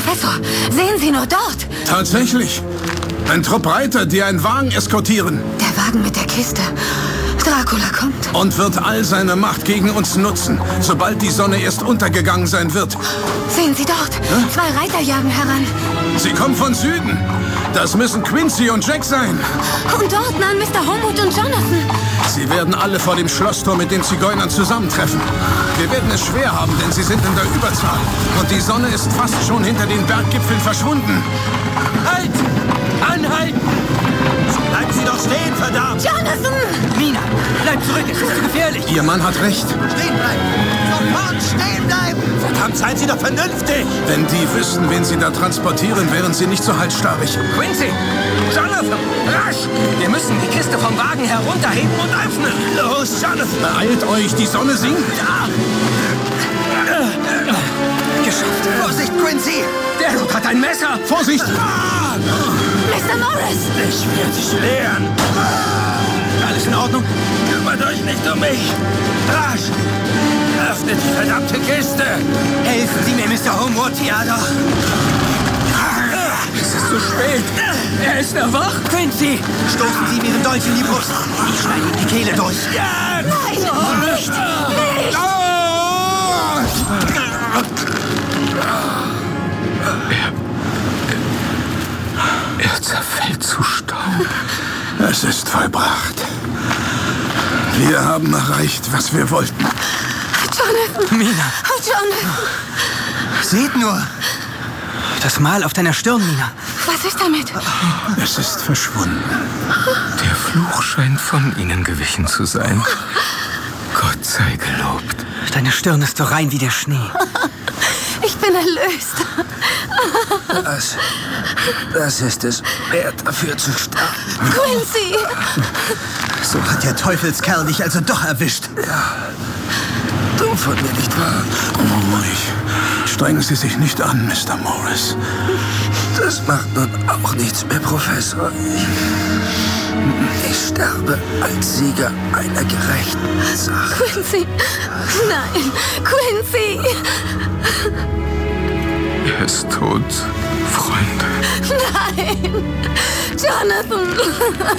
Professor, sehen Sie nur dort. Tatsächlich. Ein Trupp Reiter, die einen Wagen eskortieren. Der Wagen mit der Kiste. Dracula kommt. Und wird all seine Macht gegen uns nutzen, sobald die Sonne erst untergegangen sein wird. Sehen Sie dort. 2 Reiter jagen heran. Sie kommen von Süden. Das müssen Quincy und Jack sein. Und dort nahen Mr. Homewood und Jonathan. Sie werden alle vor dem Schlosstor mit den Zigeunern zusammentreffen. Wir werden es schwer haben, denn sie sind in der Überzahl. Und die Sonne ist fast schon hinter den Berggipfeln verschwunden. Halt! Anhalten! Bleiben Sie doch stehen, verdammt! Jonathan! Mina, bleib zurück, es ist zu gefährlich! Ihr Mann hat recht. Stehen bleiben! Sofort stehen bleiben! Verdammt, seien Sie doch vernünftig! Wenn die wüssten, wen sie da transportieren, wären sie nicht so halsstarrig. Quincy! Jonathan! Rasch! Wir müssen die Kiste vom Wagen herunterheben und öffnen! Los, Jonathan! Beeilt euch, die Sonne sinkt. Ja! Geschafft! Vorsicht, Quincy! Der Dude hat ein Messer! Vorsicht! Mr. Morris! Ich werde dich lehren! Alles in Ordnung? Kümmert euch nicht um mich! Rasch! Öffnet die verdammte Kiste! Helfen Sie mir, Mr. Homewood! Ja doch! Es ist zu spät! Er ist erwacht! Quincy! Stoßen Sie mir den Dolch in die Brust! Ich schneide ihm die Kehle durch! Ja! Nein! Nicht! Nicht! Er zerfällt zu Staub. Es ist vollbracht. Wir haben erreicht, was wir wollten. Jonathan! Mina! Oh, Jonathan! Seht nur! Das Mal auf deiner Stirn, Mina. Was ist damit? Es ist verschwunden. Der Fluch scheint von ihnen gewichen zu sein. Gott sei gelobt. Deine Stirn ist so rein wie der Schnee. Ich bin erlöst. Das ist es wert, dafür zu sterben. Quincy! So hat der Teufelskerl dich also doch erwischt. Ja. Dumm von mir, nicht wahr? Ruhig. Strengen Sie sich nicht an, Mr. Morris. Das macht nun auch nichts mehr, Professor. Ich sterbe als Sieger einer gerechten Sache. Quincy! Nein! Quincy! Er ist tot, Freunde. Nein! Jonathan!